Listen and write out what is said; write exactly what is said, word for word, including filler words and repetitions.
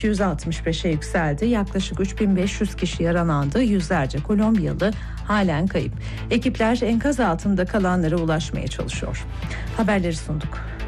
yüz altmış beşe yükseldi. Yaklaşık üç bin beş yüz kişi yaralandı. Yüzlerce Kolombiyalı halen kayıp. Ekipler enkaz altında kalanlara ulaşmaya çalışıyor. Haberleri sunduk.